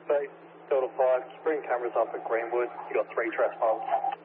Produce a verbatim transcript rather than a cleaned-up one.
Bay, total five, bring cameras up at Greenwood. You got three trespass.